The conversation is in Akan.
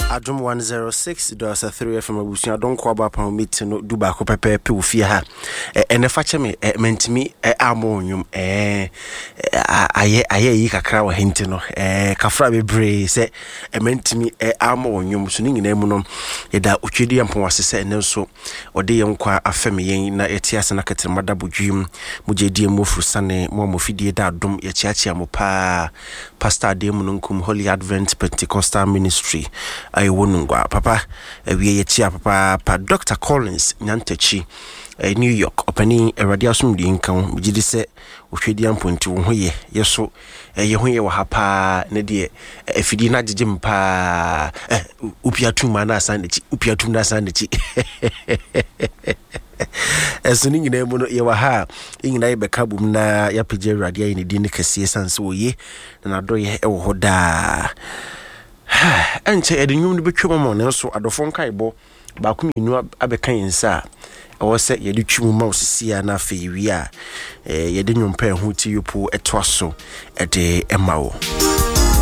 Adum 106.3 FM abusia don kwa ba pa meet no duba ko pepe pe ofie ha ene fa che me mentimi amonyum aye yi kakra wa henti no kafra bebre se mentimi amonyum so ni nyina mu no yeda otwedi ampo wasese ene so ode ye nkwa afem yen na etiase na ketemada bodwim mujedi mofru sane mo mofidie da adum ye chiachia mo pa pastor dem no nkum Holy Advent Pentecostal Ministry Wonungwa papa we ye chia papa Dr. Collins Nyantachi New York opani radio sumdi nkan gidi se ohwedi amponti wo hoye yeso ye hoye wa hapa ne de afidi na gege mpa upiatum na asandechi upiatum na asandechi esuni nyina mu no ye wa ha nyina ye beka bum na ya pege radio ye ne di ne kase sanse wo ye na do ye wo hoda enche edinwum de betwem mo ne so adofo nkaebo ba ku minu abeka yinsa o se ye de twum ma osisia na afi wi a ye de nwompa ho ti yopo etoaso e de emawo